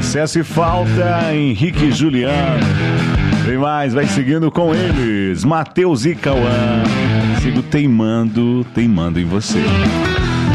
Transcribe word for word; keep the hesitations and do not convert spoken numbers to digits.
Sucesso e Falta, Henrique e Juliano. Tem mais, vai seguindo com eles, Matheus e Cauã. Sigo teimando, teimando em você.